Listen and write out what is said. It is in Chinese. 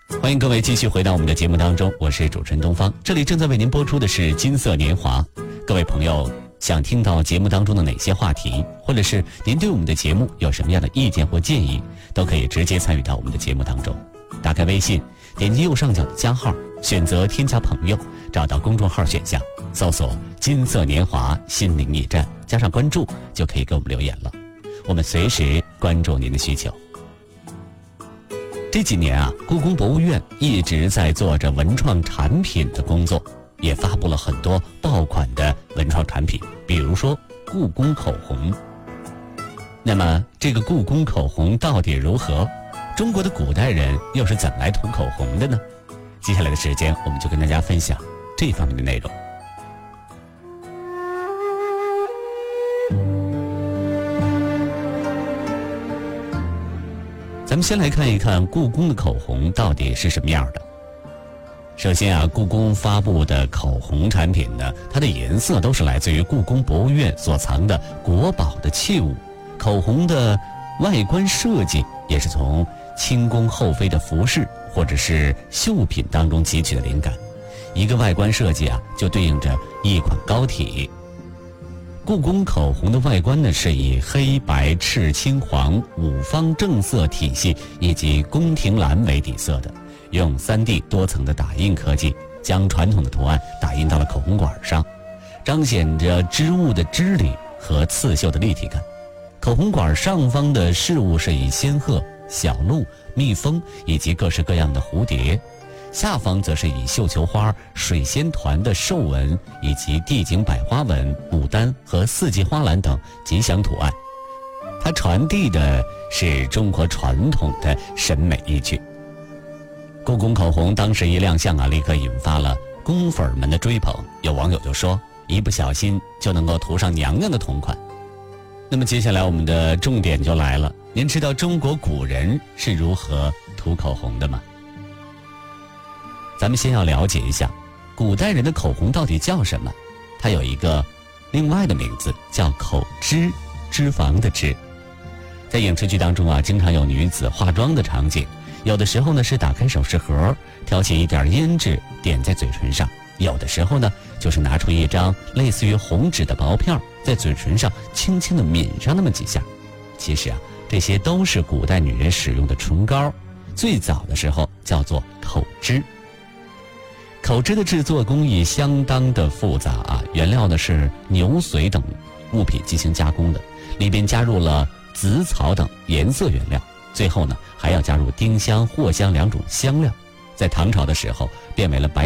欢迎各位继续回到我们的节目当中，我是主持人东方，这里正在为您播出的是金色年华。各位朋友想听到节目当中的哪些话题，或者是您对我们的节目有什么样的意见或建议，都可以直接参与到我们的节目当中。打开微信，点击右上角的加号，选择添加朋友，找到公众号选项，搜索金色年华心灵驿站，加上关注，就可以给我们留言了。我们随时关注您的需求。这几年啊，故宫博物院一直在做着文创产品的工作，也发布了很多爆款的文创产品，比如说故宫口红。那么这个故宫口红到底如何？中国的古代人又是怎么来涂口红的呢？接下来的时间我们就跟大家分享这方面的内容。咱们先来看一看故宫的口红到底是什么样的。首先啊，故宫发布的口红产品呢，它的颜色都是来自于故宫博物院所藏的国宝的器物。口红的外观设计也是从清宫后妃的服饰或者是绣品当中汲取的灵感。一个外观设计啊，就对应着一款膏体。故宫口红的外观呢，是以黑白赤青黄五方正色体系以及宫廷蓝为底色的，用 3D 多层的打印科技将传统的图案打印到了口红管上，彰显着织物的织理和刺绣的立体感。口红管上方的饰物是以仙鹤、小鹿、蜜蜂以及各式各样的蝴蝶，下方则是以绣球花、水仙团的兽纹以及地景百花纹、牡丹和四季花篮等吉祥图案。它传递的是中国传统的审美意趣。故宫口红当时一亮相啊，立刻引发了宫粉们的追捧。有网友就说，一不小心就能够涂上娘娘的同款。那么接下来我们的重点就来了，您知道中国古人是如何涂口红的吗？咱们先要了解一下古代人的口红到底叫什么。它有一个另外的名字叫口脂，脂肪的脂。在影视剧当中啊，经常有女子化妆的场景，有的时候呢是打开首饰盒，挑起一点胭脂点在嘴唇上，有的时候呢就是拿出一张类似于红纸的薄片，在嘴唇上轻轻地抿上那么几下。其实啊，这些都是古代女人使用的唇膏，最早的时候叫做口脂。口脂的制作工艺相当的复杂啊，原料呢是牛髓等物品进行加工的，里边加入了紫草等颜色原料，最后呢还要加入丁香、藿香两种香料。在唐朝的时候变为了白